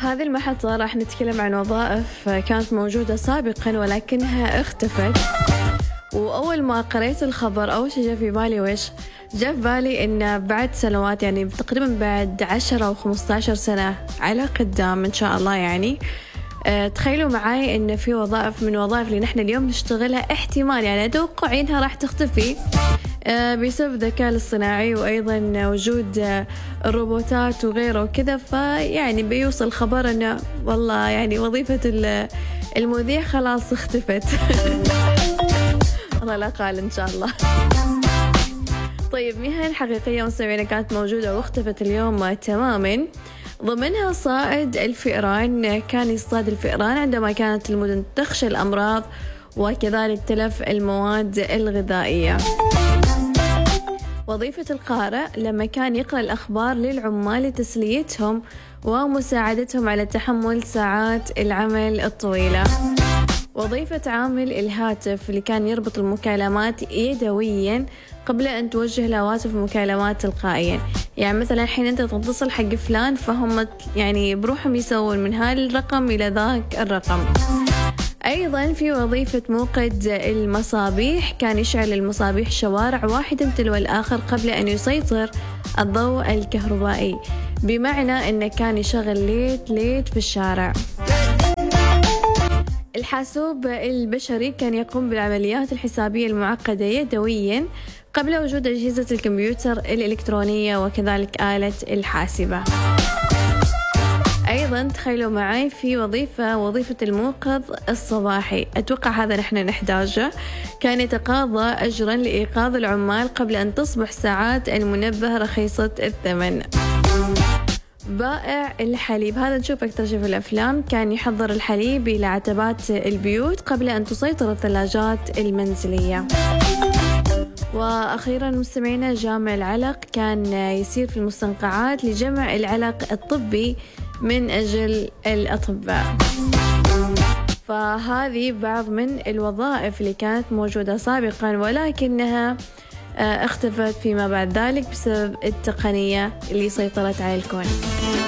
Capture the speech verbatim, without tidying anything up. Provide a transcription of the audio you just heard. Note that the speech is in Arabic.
هذه المحطة راح نتكلم عن وظائف كانت موجودة سابقا ولكنها اختفت. وأول ما قريت الخبر أول شيء جاء في بالي ويش جاء في بالي إن بعد سنوات، يعني تقريبا بعد عشرة أو خمسة عشر سنة على قدام إن شاء الله، يعني أه تخيلوا معاي إن في وظائف من وظائف اللي نحن اليوم نشتغلها احتمال، يعني أتوقع إنها راح تختفي أه بسبب الذكاء الاصطناعي وأيضا وجود أه الروبوتات وغيره وكذا. فيعني بيوصل خبر إنه والله يعني وظيفة المذيع خلاص اختفت. الله لا قال إن شاء الله. طيب، مهن حقيقية مستمعينا كانت موجودة واختفت اليوم تماما، ضمنها صائد الفئران. كان يصطاد الفئران عندما كانت المدن تخشى الأمراض وكذلك تلف المواد الغذائية. وظيفة القارئ لما كان يقرأ الأخبار للعمال لتسليتهم ومساعدتهم على تحمل ساعات العمل الطويلة. وظيفة عامل الهاتف اللي كان يربط المكالمات يدويا قبل أن توجه لهواتف المكالمات تلقائيا. يعني مثلا الحين أنت تتصل حق فلان فهم يعني بروحهم يسوون من هذا الرقم إلى ذاك الرقم. أيضا في وظيفة موقد المصابيح، كان يشعل المصابيح شوارع واحدا تلو الآخر قبل أن يسيطر الضوء الكهربائي، بمعنى أنه كان يشغل ليت ليت في الشارع. الحاسوب البشري كان يقوم بالعمليات الحسابية المعقدة يدويا قبل وجود أجهزة الكمبيوتر الإلكترونية وكذلك آلة الحاسبة. أيضا تخيلوا معي في وظيفة وظيفة الموقظ الصباحي، أتوقع هذا نحن نحتاجه. كان يتقاضى أجرا لإيقاظ العمال قبل أن تصبح ساعات المنبه رخيصة الثمن. بائع الحليب، هذا نشوف أكثر شيء في الأفلام، كان يحضر الحليب إلى عتبات البيوت قبل أن تسيطر الثلاجات المنزلية. وأخيرا مستمعينا جامع العلق، كان يسير في المستنقعات لجمع العلق الطبي من أجل الأطباء. فهذه بعض من الوظائف اللي كانت موجودة سابقا ولكنها اختفت فيما بعد ذلك بسبب التقنية اللي سيطرت على الكون.